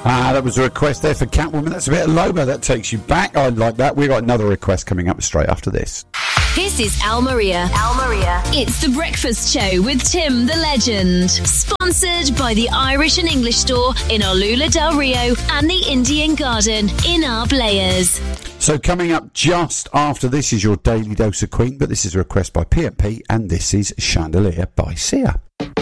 That was a request there for Catwoman. That's a bit of Loba. That takes you back. I like that. We've got another request coming up straight after this. This is Al Maria. It's The Breakfast Show with Tim the Legend. Sponsored by the Irish and English store in Olula del Rio and the Indian Garden in Arblayers. So coming up just after this is your Daily Dose of Queen, but this is a request by PMP and this is Chandelier by Sia.